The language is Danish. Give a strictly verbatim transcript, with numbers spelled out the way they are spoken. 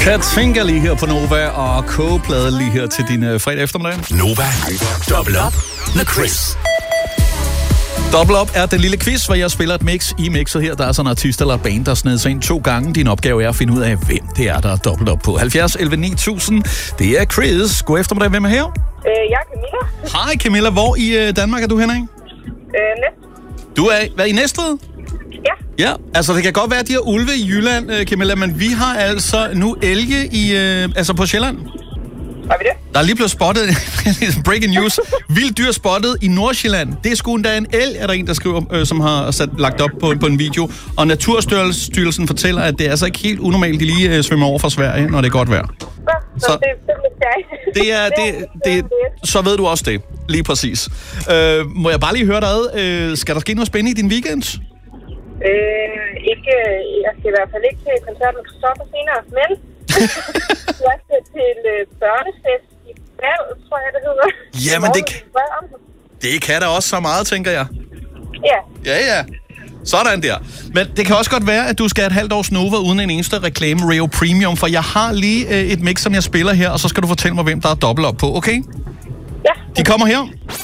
Katfinger lige her på Nova, og K-plade lige her til din uh, fredag eftermiddag. Nova, Double Up med Chris. Double Up er den lille quiz, hvor jeg spiller et mix i mixet her. Der er sådan en artist eller band, der sned sig ind to gange. Din opgave er at finde ud af, hvem det er, der er dobbelt op på. halvfjerds elleve ni tusind. Det er Chris. God eftermiddag. Hvem er her? Øh, jeg er Camilla. Hej Camilla. Hvor i uh, Danmark er du henne? Øh, Næstved. Du er hvad, i Næstved? Ja. Ja, altså det kan godt være, at de har ulve i Jylland, uh, Camilla, men vi har altså nu elge i, uh, altså på Sjælland. Har vi det? Der er lige blevet spottet, breaking news, vildt dyr spottet i Nordsjælland. Det er sgu endda en elg, er der en, der skriver, øh, som har sat, lagt op på, på en video. Og Naturstyrelsen fortæller, at det er altså ikke helt unormalt, de lige øh, svømmer over fra Sverige, når det er godt vejr. Så, så det, det, det, det er, det, det, så ved du også det, lige præcis. Øh, må jeg bare lige høre dig, øh, skal der ske noget spændende i din weekend? Øh, ikke, jeg skal i hvert fald ikke til koncert med Christoffer senere, men jeg skal til øh, børnefest i Bal, tror jeg, det hedder. Jamen, det, det kan da også så meget, tænker jeg. Ja. Ja, ja. Sådan der. Men det kan også godt være, at du skal have et halvt års Nova uden en eneste reklame Rio Premium, for jeg har lige øh, et mix, som jeg spiller her, og så skal du fortælle mig, hvem der er dobbelt op på, okay? Ja. De kommer her.